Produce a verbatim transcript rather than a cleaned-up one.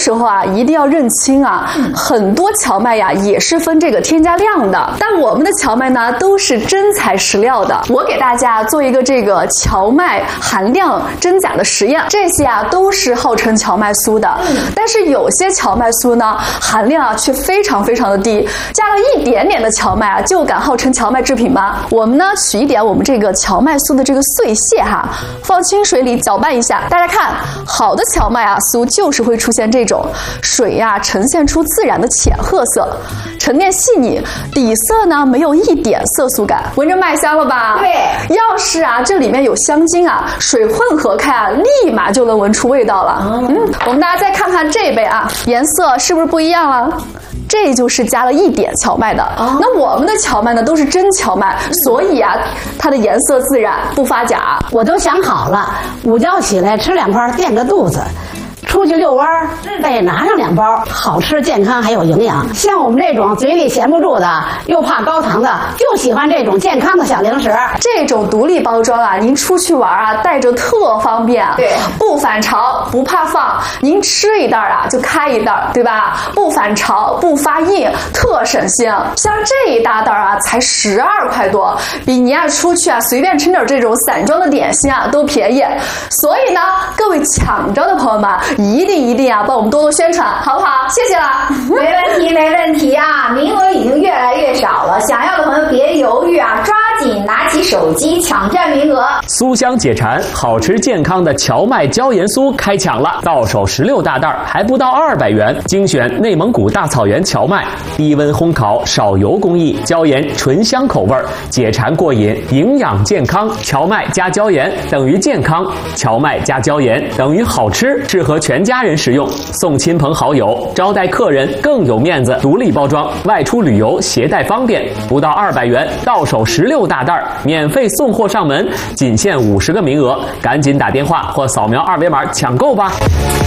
时候啊，一定要认清啊，很多荞麦呀也是分这个添加量的，但我们的荞麦呢都是真材实料的。我给大家做一个这个荞麦含量真假的实验，这些啊都是号称荞麦酥的，但是有些荞麦酥呢含量啊却非常非常的低，加了一点点的荞麦啊就敢号称荞麦制品吗？我们呢取一点我们这个荞麦酥的这个碎屑哈，放清水里搅拌一下，大家看，好的荞麦啊酥就是会出现这种水呀、啊、呈现出自然的浅褐色，沉淀细腻，底色呢没有一点色素感，闻着麦香了吧？ 对， 要是啊这里面有香精啊，水混合开啊，立马就能闻出味道了。嗯，我们大家再看看这杯啊，颜色是不是不一样了？这就是加了一点荞麦的。哦、那我们的荞麦呢都是真荞麦，所以啊它的颜色自然不发假。 我都想好了，午觉起来吃两块垫个肚子，出去遛弯儿再拿上两包，好吃健康还有营养。像我们这种嘴里闲不住的又怕高糖的，就喜欢这种健康的小零食。 这种独立包装啊，您出去玩啊带着特方便， 对， 不反潮不怕放，您吃一袋啊就开一袋，对吧？不反潮不发硬，特省心。像这一大袋啊才十二块多，比您啊出去啊随便吃点这种散装的点心啊都便宜。所以呢，各位抢着的朋友们，一定一定啊帮我们多多宣传，好不好？谢谢了。 没问题没问题啊，名额已经越来越少了，想要的朋友别犹豫啊，抓紧拿起手机抢占名额。 酥香解馋，好吃健康的荞麦椒盐酥开抢了，到手十六大袋，还不到二百元，精选内蒙古大草原荞麦，低温烘烤，少油工艺，椒盐醇香口味，解馋过瘾，营养健康。荞麦加椒盐等于健康，荞麦加椒盐等于好吃，适合全家人食用，送亲朋好友，招待客人更有面子。独立包装，外出旅游携带方便，不到二百元，到手十六大袋，免费送货上门，仅限五十个名额，赶紧打电话或扫描二维码抢购吧。